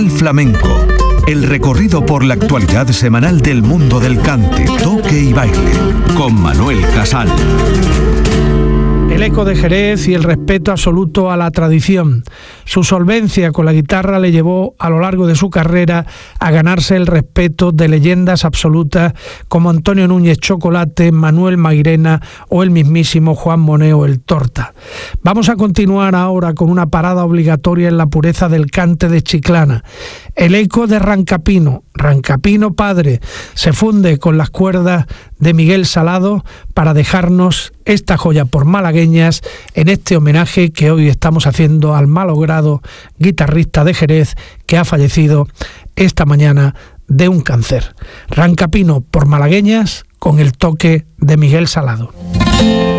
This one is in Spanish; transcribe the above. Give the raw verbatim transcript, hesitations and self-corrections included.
Canal Flamenco. El recorrido por la actualidad semanal del mundo del cante, toque y baile. Con Manuel Casal. El eco de Jerez y el respeto absoluto a la tradición. Su solvencia con la guitarra le llevó a lo largo de su carrera a ganarse el respeto de leyendas absolutas como Antonio Núñez Chocolate, Manuel Mairena o el mismísimo Juan Moneo el Torta. Vamos a continuar ahora con una parada obligatoria en la pureza del cante de Chiclana. El eco de Rancapino, Rancapino padre, se funde con las cuerdas de Miguel Salado para dejarnos esta joya por malagueñas en este homenaje que hoy estamos haciendo al malogrado guitarrista de Jerez que ha fallecido esta mañana de un cáncer. Rancapino por malagueñas con el toque de Miguel Salado.